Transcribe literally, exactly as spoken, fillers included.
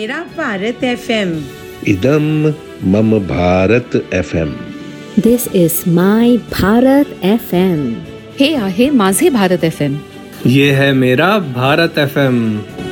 मेरा Bharat F M. इदं मम Bharat F M. This is my Bharat F M. हे आहे माझे भारत एफ एम. ये है मेरा भारत एफ एम.